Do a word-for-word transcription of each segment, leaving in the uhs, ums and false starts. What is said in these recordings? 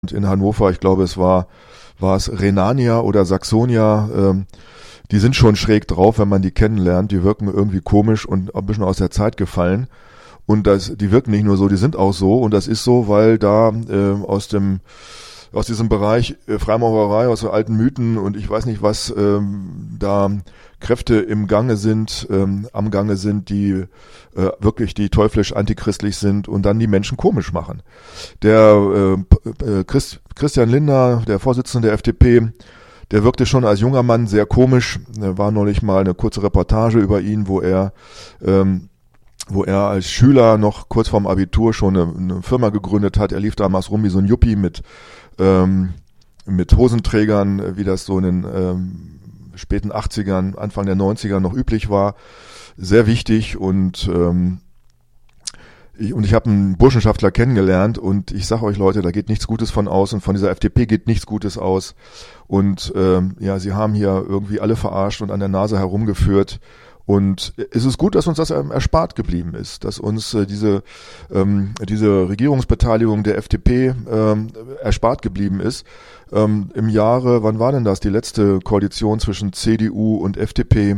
in Hannover, ich glaube es war, war es Rhenania oder Saxonia, ähm, die sind schon schräg drauf, wenn man die kennenlernt, die wirken irgendwie komisch und ein bisschen aus der Zeit gefallen und das, die wirken nicht nur so, die sind auch so und das ist so, weil da äh, aus dem aus diesem Bereich äh, Freimaurerei, aus so alten Mythen und ich weiß nicht was, ähm, da Kräfte im Gange sind, ähm, am Gange sind, die äh, wirklich die teuflisch antichristlich sind und dann die Menschen komisch machen. Der äh, Christ, Christian Lindner, der Vorsitzende der F D P, der wirkte schon als junger Mann sehr komisch. Da war neulich mal eine kurze Reportage über ihn, wo er ähm, wo er als Schüler noch kurz vorm Abitur schon eine, eine Firma gegründet hat. Er lief damals rum wie so ein Yuppie mit ähm, mit Hosenträgern, wie das so in den ähm, späten achtzigern, Anfang der neunziger noch üblich war. Sehr wichtig und ähm, ich, und ich habe einen Burschenschaftler kennengelernt und ich sage euch Leute, da geht nichts Gutes von aus und von dieser F D P geht nichts Gutes aus und ähm, ja, sie haben hier irgendwie alle verarscht und an der Nase herumgeführt. Und es ist gut, dass uns das erspart geblieben ist, dass uns äh, diese ähm, diese Regierungsbeteiligung der F D P ähm, erspart geblieben ist. Ähm, Im Jahre, wann war denn das, die letzte Koalition zwischen C D U und F D P?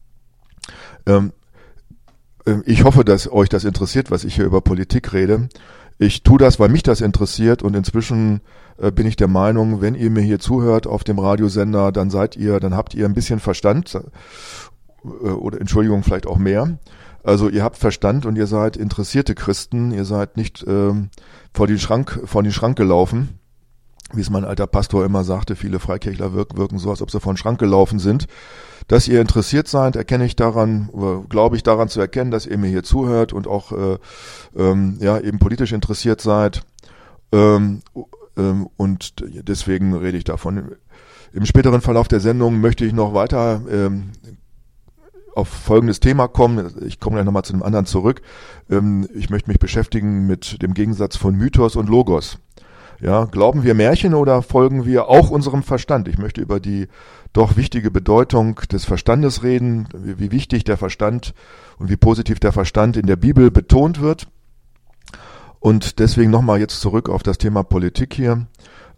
Ähm, äh, ich hoffe, dass euch das interessiert, was ich hier über Politik rede. Ich tue das, weil mich das interessiert und inzwischen äh, bin ich der Meinung, wenn ihr mir hier zuhört auf dem Radiosender, dann seid ihr, dann habt ihr ein bisschen Verstand. Oder Entschuldigung, vielleicht auch mehr. Also ihr habt Verstand und ihr seid interessierte Christen, ihr seid nicht ähm, vor den Schrank, vor den Schrank gelaufen, wie es mein alter Pastor immer sagte, viele Freikirchler wirken, wirken so, als ob sie vor den Schrank gelaufen sind. Dass ihr interessiert seid, erkenne ich daran, oder glaube ich daran zu erkennen, dass ihr mir hier zuhört und auch äh, ähm, ja eben politisch interessiert seid. Ähm, ähm, und deswegen rede ich davon. Im späteren Verlauf der Sendung möchte ich noch weiter ähm, auf folgendes Thema kommen. Ich komme gleich nochmal zu einem anderen zurück. Ich möchte mich beschäftigen mit dem Gegensatz von Mythos und Logos. Ja, glauben wir Märchen oder folgen wir auch unserem Verstand? Ich möchte über die doch wichtige Bedeutung des Verstandes reden, wie wichtig der Verstand und wie positiv der Verstand in der Bibel betont wird. Und deswegen nochmal jetzt zurück auf das Thema Politik hier.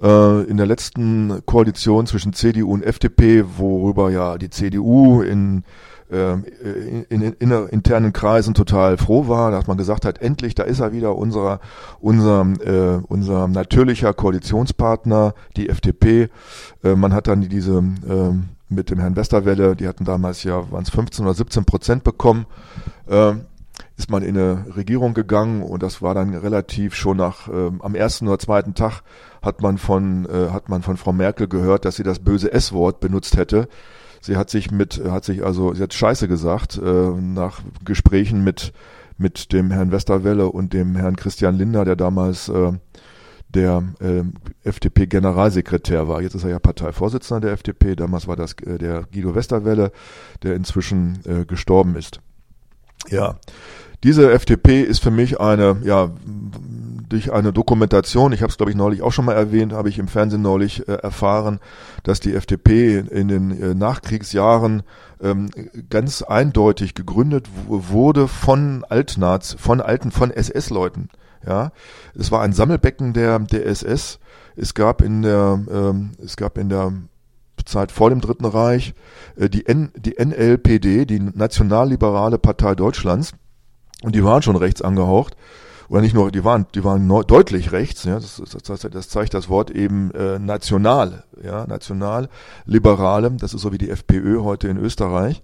In der letzten Koalition zwischen C D U und F D P, worüber ja die C D U in In, in, in, in internen Kreisen total froh war, dass man gesagt hat, endlich, da ist er wieder, unser, unser, äh, unser natürlicher Koalitionspartner, die F D P. Äh, man hat dann diese äh, mit dem Herrn Westerwelle, die hatten damals ja, waren es fünfzehn oder siebzehn Prozent bekommen, äh, ist man in eine Regierung gegangen und das war dann relativ schon nach äh, am ersten oder zweiten Tag hat man von äh, hat man von Frau Merkel gehört, dass sie das böse S-Wort benutzt hätte. Sie hat sich mit, hat sich also, sie hat Scheiße gesagt, äh, nach Gesprächen mit, mit dem Herrn Westerwelle und dem Herrn Christian Lindner, der damals äh, der äh, F D P-Generalsekretär war. Jetzt ist er ja Parteivorsitzender der F D P. Damals war das äh, der Guido Westerwelle, der inzwischen äh, gestorben ist. Ja, diese F D P ist für mich eine, ja, durch eine Dokumentation, ich habe es glaube ich neulich auch schon mal erwähnt, habe ich im Fernsehen neulich äh, erfahren, dass die F D P in den äh, Nachkriegsjahren ähm, ganz eindeutig gegründet w- wurde von Altnaz, von alten, von S S-Leuten. Ja, es war ein Sammelbecken der der S S. Es gab in der ähm, es gab in der Zeit vor dem Dritten Reich äh, die N, die N L P D, die Nationalliberale Partei Deutschlands, und die waren schon rechts angehaucht. Oder nicht nur, die waren, die waren neu, deutlich rechts, ja, das, das, das zeigt das Wort eben äh, national, ja, national-liberale, das ist so wie die FPÖ heute in Österreich.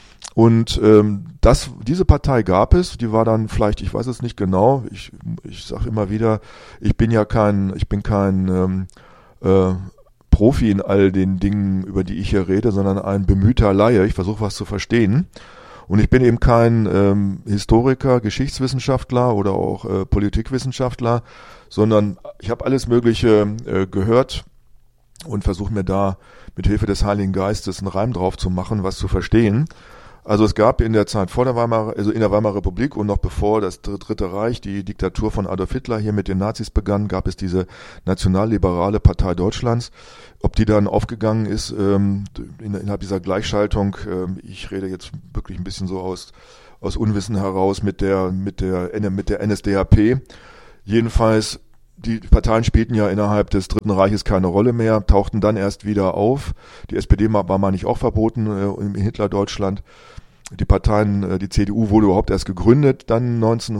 Und ähm, das, diese Partei gab es, die war dann vielleicht, ich weiß es nicht genau, ich, ich sage immer wieder, ich bin ja kein, ich bin kein ähm, äh, Profi in all den Dingen, über die ich hier rede, sondern ein bemühter Laie, ich versuche was zu verstehen. Und ich bin eben kein ähm, Historiker, Geschichtswissenschaftler oder auch äh, Politikwissenschaftler, sondern ich habe alles Mögliche äh, gehört und versuche mir da mit Hilfe des Heiligen Geistes einen Reim drauf zu machen, was zu verstehen. Also es gab in der Zeit vor der Weimarer, also in der Weimarer Republik und noch bevor das Dritte Reich, die Diktatur von Adolf Hitler hier mit den Nazis begann, gab es diese nationalliberale Partei Deutschlands. Ob die dann aufgegangen ist ähm, innerhalb dieser Gleichschaltung, ähm, ich rede jetzt wirklich ein bisschen so aus aus Unwissen heraus mit der mit der mit der N S D A P. Jedenfalls die Parteien spielten ja innerhalb des Dritten Reiches keine Rolle mehr, tauchten dann erst wieder auf. Die S P D war mal nicht auch verboten äh, in Hitler-Deutschland. Die Parteien, äh, die C D U wurde überhaupt erst gegründet, dann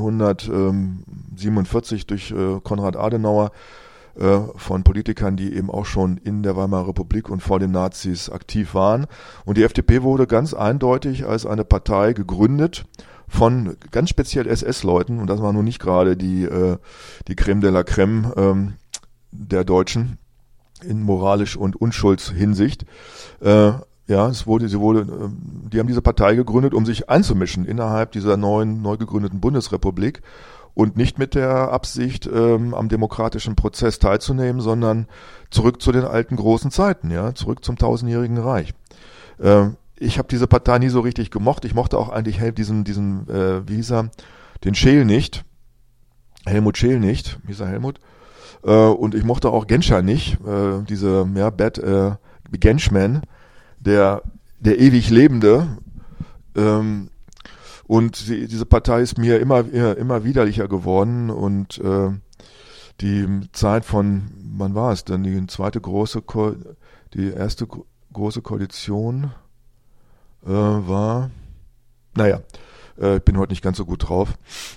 neunzehnhundertsiebenundvierzig durch äh, Konrad Adenauer, äh, von Politikern, die eben auch schon in der Weimarer Republik und vor den Nazis aktiv waren. Und die F D P wurde ganz eindeutig als eine Partei gegründet von ganz speziell S S-Leuten, und das war nun nicht gerade die, äh, die Creme de la Creme ähm, der Deutschen in moralisch und Unschuldshinsicht. Äh, ja, es wurde, sie wurde, äh, die haben diese Partei gegründet, um sich einzumischen innerhalb dieser neuen, neu gegründeten Bundesrepublik und nicht mit der Absicht, ähm, am demokratischen Prozess teilzunehmen, sondern zurück zu den alten großen Zeiten, ja, zurück zum tausendjährigen Reich. Äh, Ich habe diese Partei nie so richtig gemocht. Ich mochte auch eigentlich diesen, diesen äh, wie hieß er, den Scheel nicht. Helmut Scheel nicht. Wie hieß er, Helmut? Äh, und ich mochte auch Genscher nicht. Äh, diese, ja, Bad äh, Genschman, der, der ewig Lebende. Ähm, und die, diese Partei ist mir immer, immer, immer widerlicher geworden. Und äh, die Zeit von, wann war es denn? Die zweite große, Ko- die erste gro- große Koalition Äh, war, naja, äh, ich bin heute nicht ganz so gut drauf.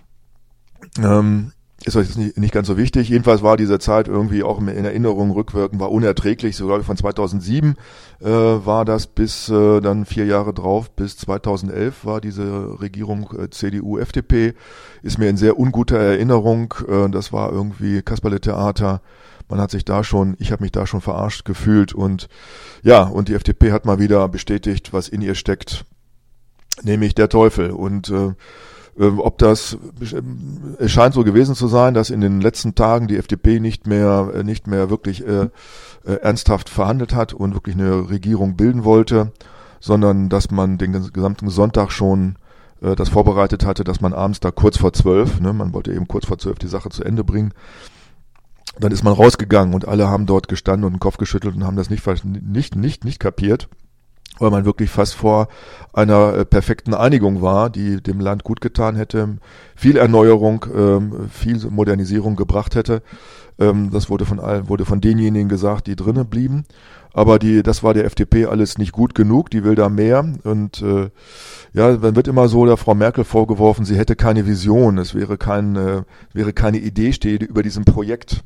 Ähm, ist euch jetzt nicht, nicht ganz so wichtig. Jedenfalls war diese Zeit irgendwie auch in Erinnerung rückwirkend, war unerträglich. So glaube ich von zweitausendsieben äh, war das bis äh, dann vier Jahre drauf, bis zweitausendelf war diese Regierung äh, C D U F D P. Ist mir in sehr unguter Erinnerung. Äh, das war irgendwie Kasperle-Theater. Man hat sich da schon, ich habe mich da schon verarscht gefühlt, und ja, und die F D P hat mal wieder bestätigt, was in ihr steckt, nämlich der Teufel. Und äh, ob das, es scheint so gewesen zu sein, dass in den letzten Tagen die F D P nicht mehr, nicht mehr wirklich äh, äh, ernsthaft verhandelt hat und wirklich eine Regierung bilden wollte, sondern dass man den gesamten Sonntag schon äh, das vorbereitet hatte, dass man abends da kurz vor zwölf, ne, man wollte eben kurz vor zwölf die Sache zu Ende bringen. Dann ist man rausgegangen und alle haben dort gestanden und den Kopf geschüttelt und haben das nicht, nicht, nicht, nicht kapiert, weil man wirklich fast vor einer äh, perfekten Einigung war, die dem Land gut getan hätte, viel Erneuerung, ähm, viel Modernisierung gebracht hätte. Ähm, das wurde von allen, wurde von denjenigen gesagt, die drinnen blieben. Aber die, das war der F D P alles nicht gut genug, die will da mehr. Und äh, ja, dann wird immer so der Frau Merkel vorgeworfen, sie hätte keine Vision, es wäre kein, äh, wäre keine Idee stehe über diesem Projekt.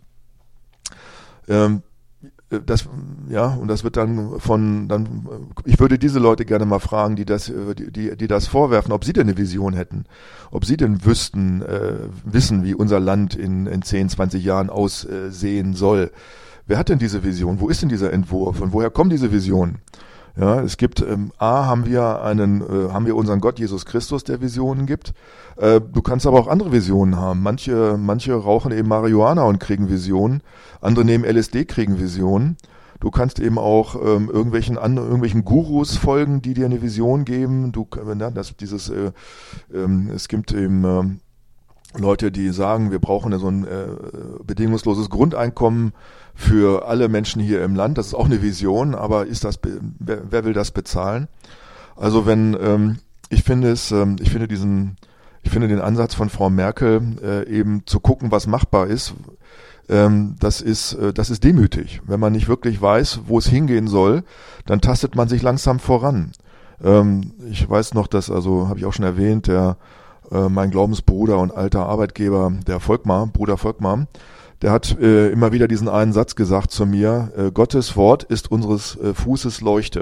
Ähm, das, ja, und das wird dann von, dann, ich würde diese Leute gerne mal fragen, die das, die, die, die das vorwerfen, ob sie denn eine Vision hätten, ob sie denn wüssten, äh, wissen, wie unser Land in, in zehn, zwanzig Jahren aussehen soll. Wer hat denn diese Vision? Wo ist denn dieser Entwurf? Und woher kommen diese Visionen? Ja, es gibt, ähm, A, haben wir einen, äh, haben wir unseren Gott Jesus Christus, der Visionen gibt. Äh, du kannst aber auch andere Visionen haben. Manche, manche rauchen eben Marihuana und kriegen Visionen. Andere nehmen L S D, kriegen Visionen. Du kannst eben auch ähm, irgendwelchen anderen, irgendwelchen Gurus folgen, die dir eine Vision geben. Du, na, das, dieses, äh, ähm, es gibt eben ähm, Leute, die sagen, wir brauchen so ein äh, bedingungsloses Grundeinkommen für alle Menschen hier im Land. Das ist auch eine Vision, aber ist das, wer, wer will das bezahlen? Also wenn, ähm, ich finde es, ähm, ich finde diesen, ich finde den Ansatz von Frau Merkel, äh, eben zu gucken, was machbar ist, ähm, das ist, äh, das ist demütig. Wenn man nicht wirklich weiß, wo es hingehen soll, dann tastet man sich langsam voran. Ähm, ich weiß noch, dass, also habe ich auch schon erwähnt, der mein Glaubensbruder und alter Arbeitgeber, der Volkmar, Bruder Volkmar, der hat äh, immer wieder diesen einen Satz gesagt zu mir, äh, Gottes Wort ist unseres äh, Fußes Leuchte.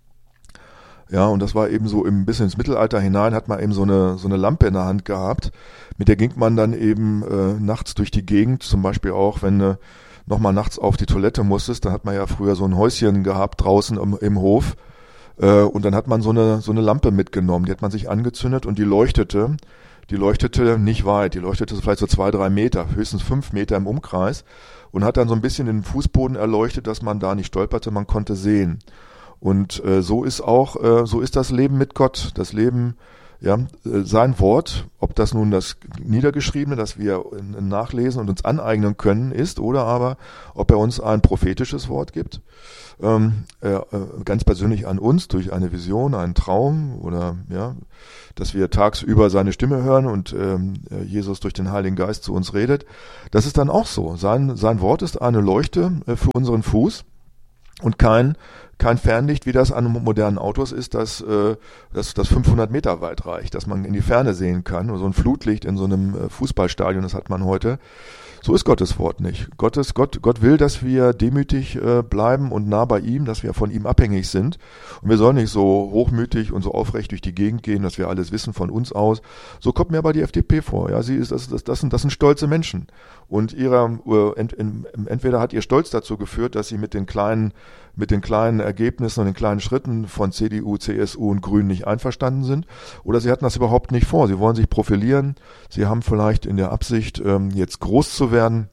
Ja, und das war eben so im bisschen ins Mittelalter hinein, hat man eben so eine so eine Lampe in der Hand gehabt, mit der ging man dann eben äh, nachts durch die Gegend, zum Beispiel auch, wenn du äh, nochmal nachts auf die Toilette musstest, dann hat man ja früher so ein Häuschen gehabt draußen im, im Hof, und dann hat man so eine so eine Lampe mitgenommen, die hat man sich angezündet und die leuchtete, die leuchtete nicht weit, die leuchtete vielleicht so zwei, drei Meter, höchstens fünf Meter im Umkreis und hat dann so ein bisschen den Fußboden erleuchtet, dass man da nicht stolperte, man konnte sehen. Und äh, so ist auch, äh, so ist das Leben mit Gott, das Leben Ja, sein Wort, ob das nun das Niedergeschriebene, das wir nachlesen und uns aneignen können, ist, oder aber, ob er uns ein prophetisches Wort gibt, ähm, äh, ganz persönlich an uns durch eine Vision, einen Traum oder ja, dass wir tagsüber seine Stimme hören und ähm, Jesus durch den Heiligen Geist zu uns redet. Das ist dann auch so. Sein, sein Wort ist eine Leuchte äh, für unseren Fuß und kein kein Fernlicht, wie das an modernen Autos ist, das, äh, das, das fünfhundert Meter weit reicht, dass man in die Ferne sehen kann. Oder so ein Flutlicht in so einem äh, Fußballstadion, das hat man heute. So ist Gottes Wort nicht. Gottes, Gott, Gott will, dass wir demütig äh, bleiben und nah bei ihm, dass wir von ihm abhängig sind. Und wir sollen nicht so hochmütig und so aufrecht durch die Gegend gehen, dass wir alles wissen von uns aus. So kommt mir aber die F D P vor. Ja, sie ist, das, das, das, sind, das sind stolze Menschen. Und ihrer, äh, ent, ent, entweder hat ihr Stolz dazu geführt, dass sie mit den kleinen, mit den kleinen Ergebnissen und den kleinen Schritten von C D U, C S U und Grünen nicht einverstanden sind, oder sie hatten das überhaupt nicht vor. Sie wollen sich profilieren. Sie haben vielleicht in der Absicht, ähm, jetzt groß zu werden.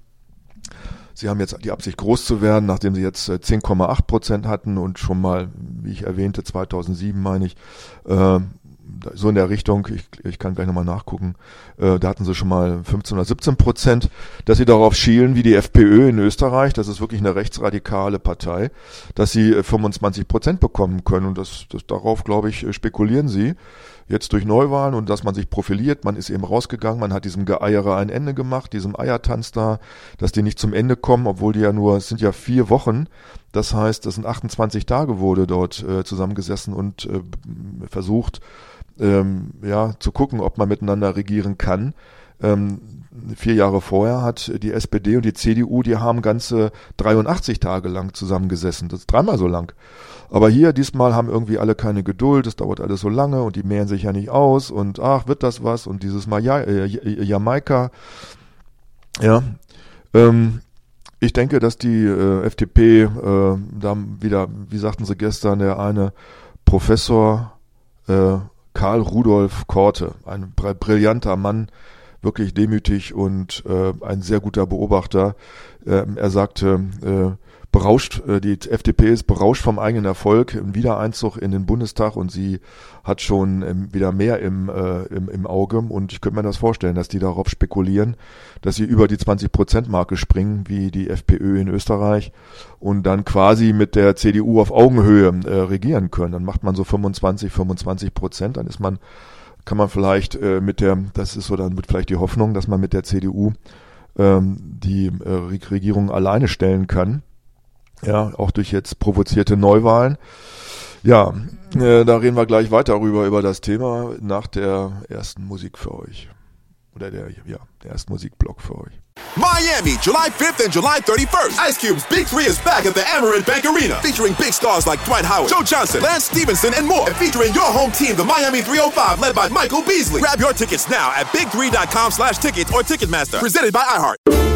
Sie haben jetzt die Absicht, groß zu werden, nachdem sie jetzt zehn Komma acht Prozent hatten und schon mal, wie ich erwähnte, zweitausendsieben meine ich, äh, so in der Richtung, ich, ich kann gleich nochmal nachgucken, äh, da hatten sie schon mal fünfzehn oder siebzehn Prozent, dass sie darauf schielen, wie die FPÖ in Österreich, das ist wirklich eine rechtsradikale Partei, dass sie äh, fünfundzwanzig Prozent bekommen können und das, das darauf, glaube ich, spekulieren sie jetzt durch Neuwahlen und dass man sich profiliert, man ist eben rausgegangen, man hat diesem Geeiere ein Ende gemacht, diesem Eiertanz da, dass die nicht zum Ende kommen, obwohl die ja nur, es sind ja vier Wochen, das heißt, das sind achtundzwanzig Tage wurde dort äh, zusammengesessen und äh, versucht, ähm, ja, zu gucken, ob man miteinander regieren kann. Ähm, vier Jahre vorher hat die S P D und die C D U, die haben ganze dreiundachtzig Tage lang zusammengesessen, das ist dreimal so lang. Aber hier, diesmal haben irgendwie alle keine Geduld, es dauert alles so lange und die mehren sich ja nicht aus und ach, wird das was und dieses Mal ja, äh, Jamaika. Ja, ähm, ich denke, dass die äh, F D P äh, da wieder, wie sagten sie gestern, der eine Professor äh, Karl Rudolf Korte, ein br- brillanter Mann, wirklich demütig und äh, ein sehr guter Beobachter. Äh, er sagte, äh, berauscht, äh, die F D P ist berauscht vom eigenen Erfolg, ein Wiedereinzug in den Bundestag und sie hat schon ähm, wieder mehr im, äh, im, im Auge und ich könnte mir das vorstellen, dass die darauf spekulieren, dass sie über die zwanzig Prozent Marke springen, wie die FPÖ in Österreich und dann quasi mit der C D U auf Augenhöhe äh, regieren können. Dann macht man so fünfundzwanzig, fünfundzwanzig Prozent, dann ist man, kann man vielleicht äh, mit der, das ist so, dann wird vielleicht die Hoffnung, dass man mit der C D U ähm, die äh, Regierung alleine stellen kann. Ja, auch durch jetzt provozierte Neuwahlen. Ja, äh, da reden wir gleich weiter rüber, über das Thema nach der ersten Musik für euch. Oder der, ja, der erste Musikblock für euch. Miami, July fifth and July thirty-first. Ice Cube's Big Three is back at the Amerant Bank Arena, featuring big stars like Dwight Howard, Joe Johnson, Lance Stevenson, and more. And featuring your home team, the Miami three oh five, led by Michael Beasley. Grab your tickets now at big three dot com slash tickets or Ticketmaster. Presented by iHeart.